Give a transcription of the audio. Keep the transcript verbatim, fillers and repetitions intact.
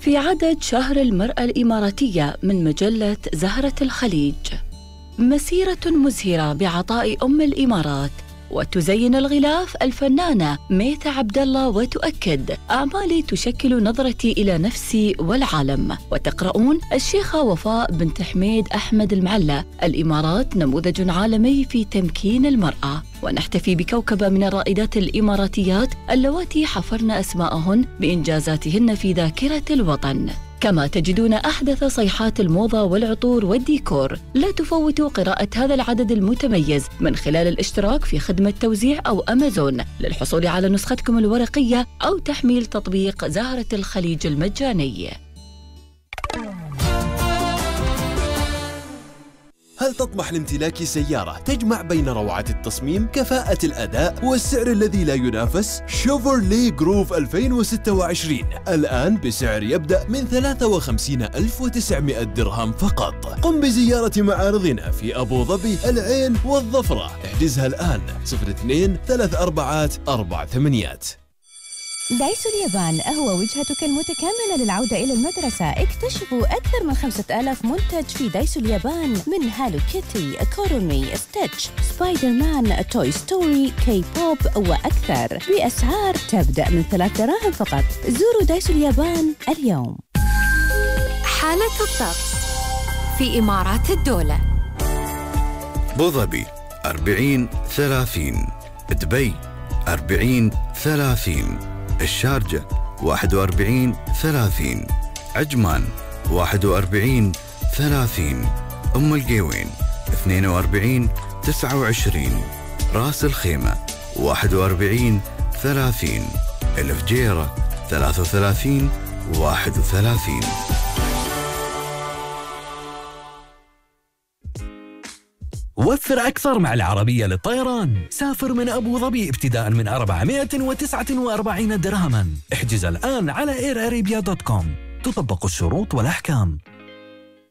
في عدد شهر المرأة الإماراتية من مجلة زهرة الخليج. مسيرة مزهرة بعطاء أم الإمارات. وتزين الغلاف الفنانة ميثة عبد الله وتؤكد: أعمالي تشكل نظرتي إلى نفسي والعالم. وتقرؤون: الشيخة وفاء بنت حميد أحمد المعلى، الإمارات نموذج عالمي في تمكين المرأة. ونحتفي بكوكبة من الرائدات الإماراتيات اللواتي حفرن أسماءهن بإنجازاتهن في ذاكرة الوطن. كما تجدون أحدث صيحات الموضة والعطور والديكور. لا تفوتوا قراءة هذا العدد المتميز من خلال الاشتراك في خدمة توزيع أو أمازون للحصول على نسختكم الورقية أو تحميل تطبيق زهرة الخليج المجاني. هل تطمح لامتلاك سيارة تجمع بين روعة التصميم، كفاءة الأداء والسعر الذي لا ينافس؟ شيفروليه جروف ألفين وستة وعشرين الآن بسعر يبدأ من ثلاثة وخمسين ألف وتسعمائة درهم فقط. قم بزيارة معارضنا في أبو ظبي، العين والظفرة. احجزها الآن صفر اثنين ثلاث أربعات أربع ثمانيات. دايسو اليابان هو وجهتك المتكاملة للعودة إلى المدرسة. اكتشفوا أكثر من خمسة آلاف منتج في دايسو اليابان، من هالو كيتي، كوروني، ستيتش، سبايدر مان، توي ستوري، كي بوب وأكثر، بأسعار تبدأ من ثلاث دراهم فقط. زوروا دايسو اليابان اليوم. حالة الطقس في إمارات الدولة: أبو ظبي أربعين ثلاثين، دبي أربعين ثلاثين، الشارجة واحد وأربعين ثلاثين، عجمان واحد وأربعين ثلاثين، أم القيوين اثنين وأربعين تسعة وعشرين، راس الخيمة واحد وأربعين ثلاثين، الفجيرة ثلاثة وثلاثين واحد وثلاثين. وفر أكثر مع العربية للطيران. سافر من أبو ظبي ابتداء من أربعمائة وتسعة وأربعين درهما. احجز الآن على اير اريبيا دوت كوم. تطبق الشروط والأحكام.